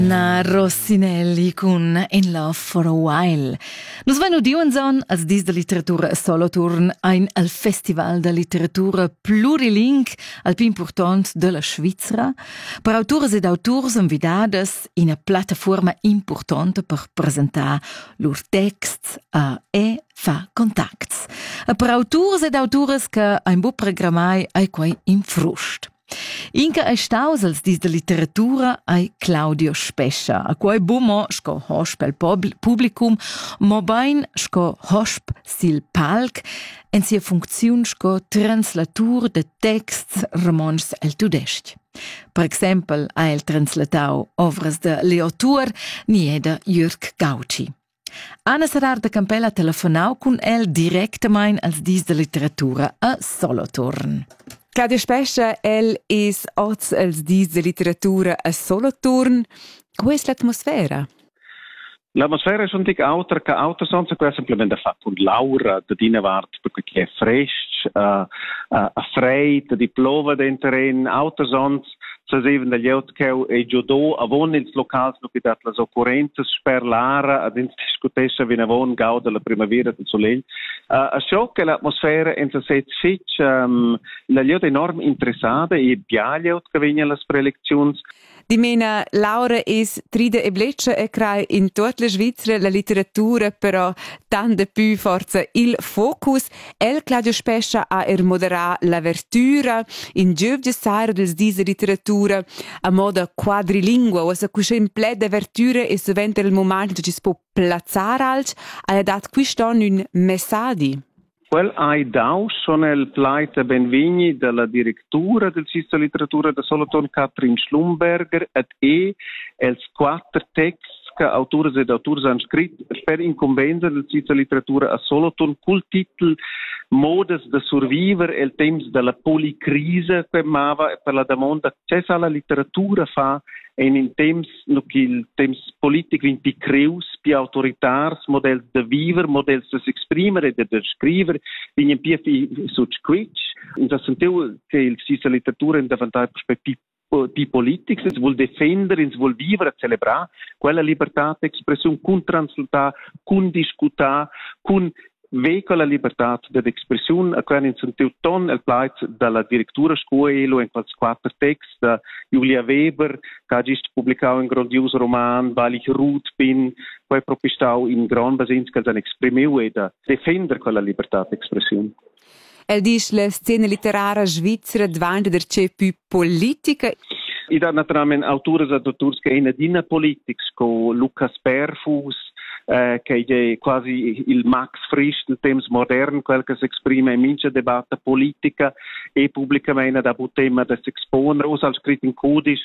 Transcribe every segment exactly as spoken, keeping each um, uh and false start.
Na Rossinelli con In Love for a While. Nus venu diuanzon als dis de literatura Solothurn ein al Festival de literatura pluriling al più important de la Svizzera per autores ed autors invidades in a plataforma importante per presentar lur texts a e fa contacts. A per autors ed autores che ein bu programmai ai quai in frust. Inca ai staus als dis de literatura ai Claudio Spescia, a quai bumo sco hosp el publicum, mo bain sco hosp sil palc, en sia funziun sco translatur de texts romans el tudest. Per exempel ha el translatau ovras de Leo Tur nie de Jürg Gauci. Anna Sadar de Campella telefonau cun el directamain als dis de literatura a Solothurn. Claudio Spescia, el is oz als dis de literatura a Solothurn. Qual è l'atmosfera? L'atmosfera è un tic auter che auter sonza qua semplicemente fa con Laura de dina vart perché è fresh, a uh, uh, a freit, di plova dentro in auter sonza se even degli outcheu e judo avon ils locals no che dat las occurrences per l'ara ad ins discutescha vin avon gauda la primavera del soleil. Uh, a ciò che l'atmosfera in se set fitch um, la liot enorm interessada e biagliot che vegna las preleczions. Di mena Laura is trida e bleccia e crai in tutta la Svizzera la literatura, però tant de più forza il focus. El Claudio Spescia ha er moderà l'avertura in giovge saira dels disa literatura a moda quadrilingua, o se cusce in ple d'avertura e sovente il momento ci si può plazzare alc, ha dat quiston un messadi. Quel ai daus son el pleite benvigni della direttura del Sista Literatura de Solothurn Katrin Schlumberger et e els quattro texts che autores ed autors han scrit per incombenza del Sista Literatura a Solothurn col titolo Modes de survivere el temps de la policrise que mava per la domanda c'è sa la literatura fa en in temps no qu'il temps politic vin pi creus, pi autoritars, models de viver, models de s'exprimere, de descriver, vin pi fi such quitch. In da sentiu che il Sista Literatura in davantai perspectiv pi politics, ens vuol defendere, ens vuol vivere, celebrar quella libertà d'expressione, cun translatar, cun discutar, cun veca la libertà d'expressione, a quella in sentiu ton el plait dalla direttura scuelo in quals quattro text da Julia Weber, che ha gist pubblicau in grandios roman, Balich Ruth bin, poi propistau in gran basins che s'han exprimiu e da defender quella libertà d'expressione. El dice la scena letteraria svizzera diventa der c'è più politica. I da naturalmente autores ed autors che in adina politics, co Lucas Perfus, eh, che è quasi il Max Frisch del temps modern, quel che si esprime in mince debatta politica e pubblicamente da bu tema da si expone, o al scritto in codice,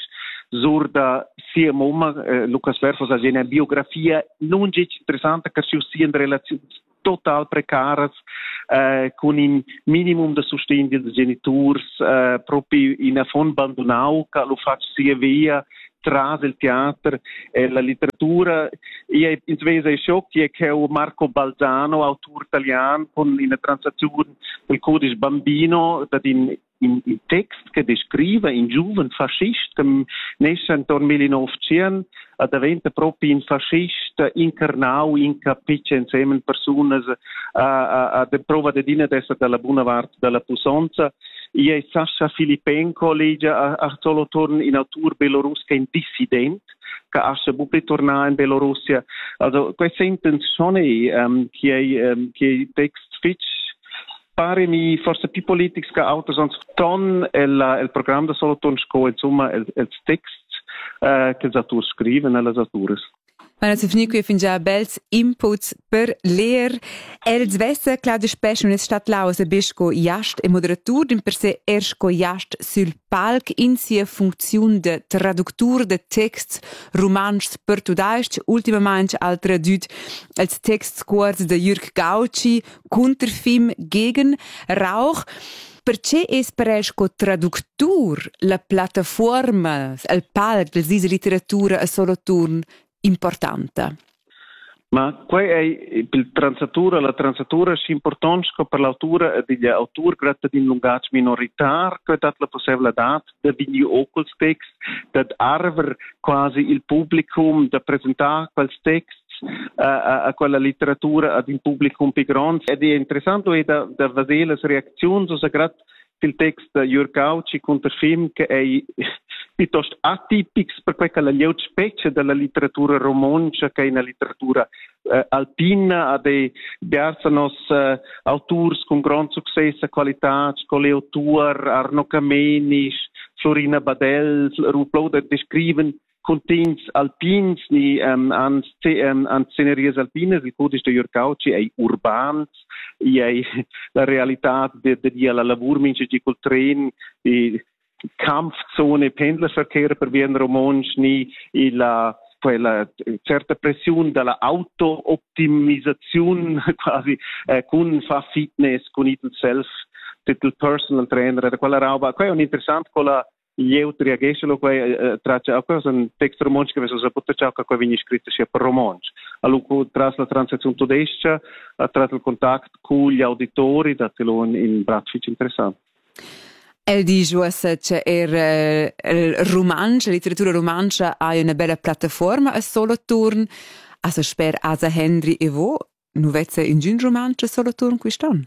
surda sia momma, eh, Lucas Perfus ha una biografia non interessante che si sia in relazione total precaras, eh, con un minimum de sostegno dei genitori, eh, proprio in affon abbandonau, che lo fa sia via tras il teatro e la letteratura. E in svesa è shock che è Marco Balzano, autore italiano, con una transazione del codice bambino, da in in, in text che descrive in giuven fascist che nasce intorno al millenovecento ad avente proprio in fascist incarnau in capice insieme persone a, a, a de prova de dina dessa della buona parte della pusanza. E Sasha Filipenko legge a, a Solothurn in autor belorus che è un dissident che ha saputo tornare in Belorussia. Also questa intenzione um, che è um, che è text fitch pare mi forse più politics che autos ans ton el el programma de Solothurn sco insomma el el text uh, che els autors scriven alle autores. Ma se finì qui fin già bels inputs per leer. Els vesse Claudio Spescia in stat lausa bisco jast e moderatur din per se ersco jast sul palc in sia funzione de traductur de texts romans per tudaisch ultimamente al tradut als text scords de Jürg Gauci Kunterfilm gegen Rauch. Perché è speresco traductur la piattaforma, il palc del disa literatura a Solothurn importante? Ma quei è per transatura, la transatura è importante per l'autura degli autori grazie ad un lungaggio minoritar, che ha la possibilità di venire occuls text, di arver quasi il publicum, di presentare quel text a, a quella letteratura ad un publicum più grande. Ed è interessante è da, da vedere le reazioni, so grazie il text di Jörg Gauci contro il film che è piuttosto atipico per quella lieve specie della letteratura romancia che è una letteratura eh, alpina a dei diversi eh, autori con grande successo e qualità come Leo Tuor, Arno Kamenisch, Florina Badel, Ruploder descriven contents alpins ni um, an, um, an scenerias alpinas, il codice di Jörg Gauci è urbans, è la realtà de, de, de la lavur mince di col tren, i Kampfzone, Pendlerverkehr per via romansch, ni la quella certa pressione della auto-optimizzazione quasi eh, con fa fitness, con il self, il personal trainer, quella roba, qua è un interessante con la io reagisco quei traccia a questo un testo romanzo che avevo saputo ciò che viene scritto sia per romanzo allora tras la transazione tedesca tras il contatto con gli auditori da telo in braccio interessante. El dice che er il romanzo, la letteratura romancia ha una bella piattaforma a Solothurn, a so sper Asa Henry e vo nuvezza in gin romanzo Solothurn quest'anno.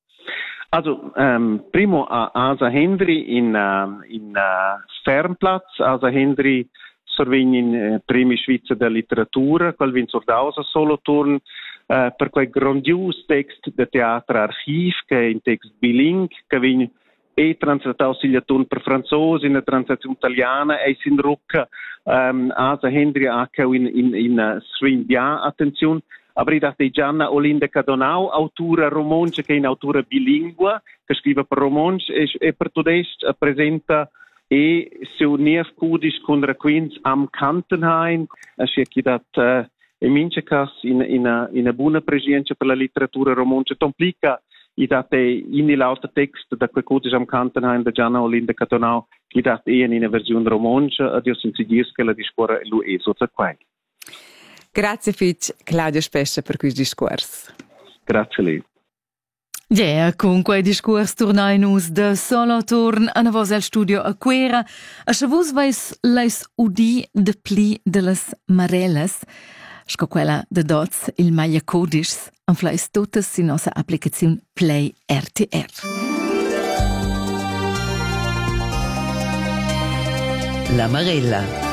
Also, ähm, primo a Asa Henry in, uh, in uh, Fernplatz. Asa Henry sorvegna in uh, primi Svizzer della letteratura, quel vin sordausa Solothurn, uh, per quel grandios text de teatro archiv, che è in text bilingue, che vin e translatato sigliaton per franzosi, in translazione italiana, e sin rucca um, Asa Henry ha in, in, in uh, svin attenzione. Aber ich dachte, Gianna Olinda Cadonau, autora romanza che è un'autora bilingua, che scrive per romanza e, e per tedesco presenta e se unief cudis con Raquins am Kantenheim, a che dat uh, e mince cas in, in, a, in a buona presenza per la letteratura romanza, tomplica i date in l'altro text da quei cudis am Kantenheim da Gianna Olinda Cadonau, che dat e in una versione romanza, ad io senza dire che la discorre lui è sotto qua. Grazie Fitch, Claudio Spescia per questo discorso. Grazie a lei. Yeah, con quel discorso tornai nus de Solothurn a navos al studio a Quera, a chavus vais leis udi de pli de las marelas, sco quella de dots il Maya Codis, an fleis totes si nossa applicazione Play R T R. La Marella.